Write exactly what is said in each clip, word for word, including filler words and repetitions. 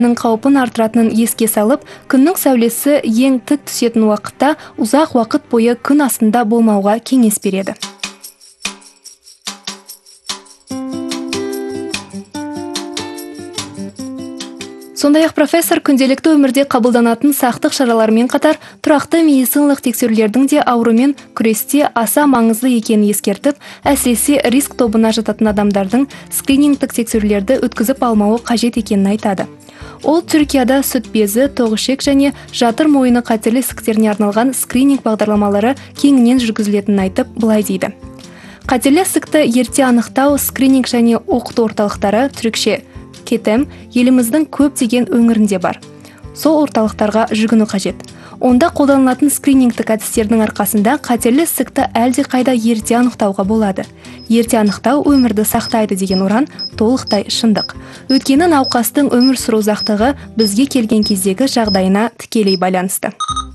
қаупін артыратынын еске салып, күннің сәулесі ең тік түсетін уақытта ұзақ уақыт бойы күн астында болмауға кеңес береді. Сондай-ақ профессор күнделікті өмірде қабылданатын сақтық шараларымен қатар тұрақты медициналық тексерулердің де аурумен күресте аса маңызды екенін ескертіп, әсіресе риск тобына жататын адамдардың скринингтік тексерулерді өткізіп алмауы қажет екенін айтады. Ол Түркияда сүт безі, тоғышек және жатыр мойыны қатерлі ісіктеріне арналған скрининг бағдарламалары кеңінен жүргізілетінін айтып, былай дейді. Қатерлі ісікті ерте анықтау скрининг және оқыту орталықтары түрікше кетем еліміздің көптеген өңірінде бар. Сол орталықтарға жүгіну қажет. Онда қолданылатын скринингтік әдістердің арқасында қатерлі ісікті әлде қайда ерте анықтауға болады. Ерте анықтау өмірді сақтайды деген ұран толықтай шындық. Өйткені науқастың өмір сүру ұзақтығы бізге келген кездегі жағдайына тікелей байланысты.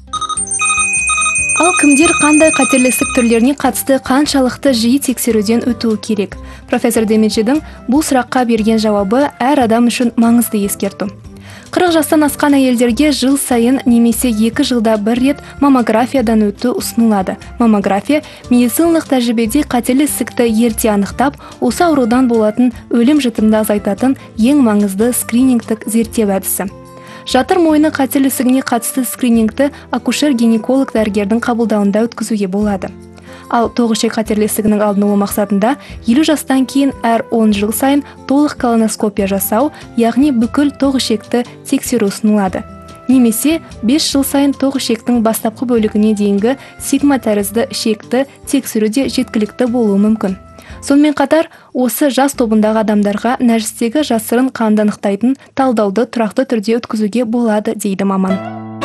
Ал кімдер қандай қатерлі ісік түрлеріне қатысты қаншалықты жиі тексеруден өтуі керек? Профессор Демиржидің бұл сұраққа берген жауабы әр адам үшін маңызды ескерту. қырық жастан асқан әйелдерге жыл сайын немесе екі жылда бір рет маммографиядан өту ұсынылады. Маммография медициналық тәжірибеде қатерлі ісікті ерте анықтап, осы аурудан болатын өлім жітімді азайтатын ең маңызды скринингтік зерттеу әдісі. Жатыр мойыны қатерлі ісігіне қатысты скринингті акушер-гинеколог дәрігердің қабылдауында өткізуге болады. Ал тоғышек қатерлі ісігінің алдын алу мақсатында елу жастан кейін әр он жыл сайын толық колоноскопия жасау, яғни бүкіл тоғышекті тексеру ұсынылады. Немесе бес жыл сайын тоғышектің бастапқы бөлігіне дейінгі сигма тәрізді ішекті тексеру де жеткілікті болуы мүмкін. Сонымен қатар, осы жас тобындағы адамдарға нәжістегі жасырын қанды анықтайтын талдауды тұрақты түрде өткізуге болады, дейді маман.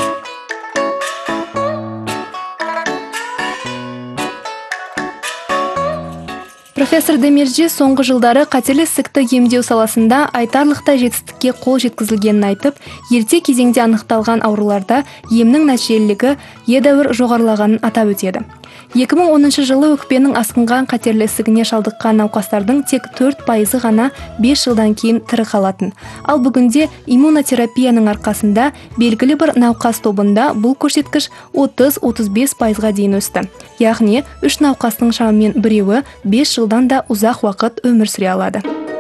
Профессор Демиржи соңғы жылдары қатерлі ісікті емдеу саласында айтарлықтай жетістікке қол жеткізілгенін айтып, ерте кезеңде анықталған ауруларда емнің нәтижелілігі едәуір жоғарылағанын атап өтеді. екі мың оныншы жылы өкпенің асқынған қатерлі ісігіне шалдыққан науқастардың тек төрт пайызы ғана бес жылдан кейін тірі қалатын. Ал бүгінде иммунотерапияның арқасында белгілі бір науқас тобында бұл көрсеткіш отыз отыз бес пайызға дейін өсті. Яғни үш науқастың шамамен біреуі бес жылдан да ұзақ уақыт өмір сүре алады.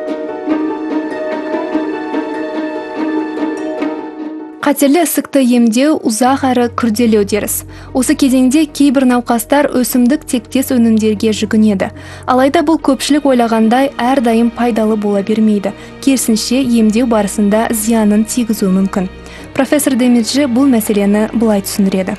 Қатерлі ісікті емдеу ұзақ әрі күрделі үдеріс. Осы кезеңде кейбір науқастар өсімдік тектес өнімдерге жүгінеді. Алайда бұл көпшілік ойлағандай әрдайым пайдалы бола бермейді. Керісінше емдеу барысында зиянын тигізуі мүмкін. Профессор Демиржи бұл мәселені былай түсіндіреді.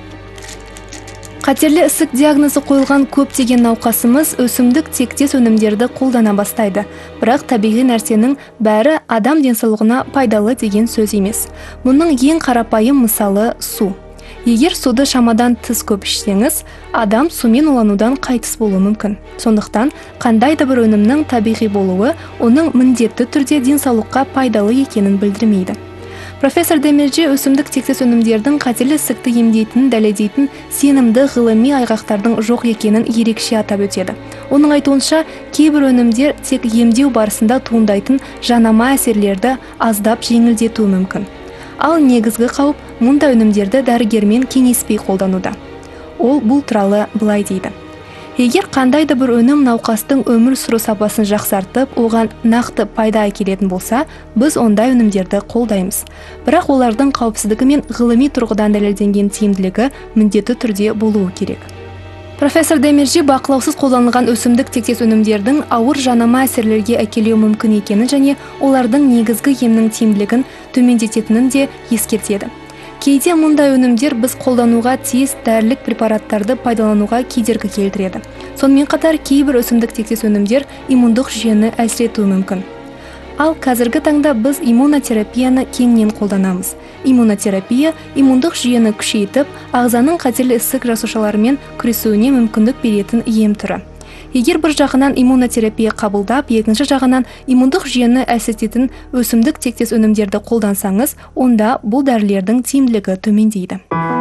Қатерлі ісік диагнозы қойылған көптеген науқасымыз өсімдік тектес өнімдерді қолдана бастайды. Бірақ табиғи нәрсенің бәрі адам денсаулығына пайдалы деген сөз емес. Мұның ең қарапайым мысалы су. Егер суды шамадан тыс көп ішсеңіз, адам сумен уланудан қайтыс болуы мүмкін. Сондықтан, қандай да бір өнімнің табиғи болуы оның міндетті түрде денсаулыққа пайдалы екенін білдірмейді. Профессор Демиржи өсімдік тектес өнімдердің қатерлі ісікті емдейтінін дәлелдейтін сенімді ғылыми айғақтардың жоқ екенін ерекше атап өтеді. Оның айтуынша, кейбір өнімдер тек емдеу барысында туындайтын жанама әсерлерді аздап жеңілдетуі мүмкін. Ал негізгі қауіп мұндай өнімдерді дәрігермен кеңеспей қолдануда. Ол бұл туралы былай дейді. Егер қандайды бір өнім науқастың өмір сүру сапасын жақсартып, оған нақты пайда әкелетін болса, біз ондай өнімдерді қолдаймыз. Бірақ олардың қауіпсіздігі мен ғылыми тұрғыдан дәлелденген тиімділігі міндетті түрде болуы керек. Профессор Демиржи бақылаусыз қолданылған өсімдік тектес өнімдердің ауыр жанама әсерлерге әкелуі мүмкін екенін және олардың негізгі емнің тиімділігін төмендететінін де ескертеді. Кейде мұндай өнімдер біз қолдануға тиіс дәрілік препараттарды пайдалануға кедергі келтіреді. Сонымен қатар кейбір өсімдік тектес өнімдер иммундық жүйені әлсіретуі мүмкін. Ал қазіргі таңда біз иммунотерапияны кеңінен қолданамыз. Иммунотерапия иммундық жүйені күшейтіп, ағзаның қатерлі ісік жасушаларымен күресуіне мүмкіндік беретін ем түрі. Егер бір жағынан иммунотерапия қабылдап, екінші жағынан иммундық жүйені әлсірететін өсімдік тектес өнімдерді қолдансаңыз, онда бұл дәрілердің тиімділігі төмендейді.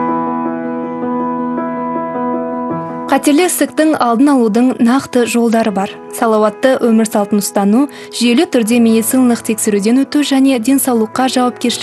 Қатерлі ісіктің алдын алудың нақты жолдары бар. Салауатты өмір салтын ұстану, жүйелі түрде медициналық тексеруден өту және денсаулыққа жауапкершілік